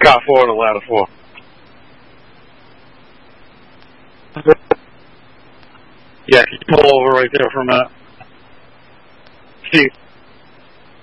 Scott Ford, a ladder 4. Yeah, can you pull over right there for a minute? Steve.